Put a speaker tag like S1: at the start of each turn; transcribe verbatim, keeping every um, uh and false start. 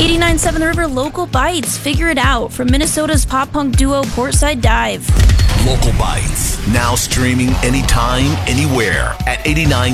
S1: eighty-nine point seven The River Local Bites. Figure it out from Minnesota's pop punk duo Portside Dive.
S2: Local Bites, now streaming anytime, anywhere at eighty-nine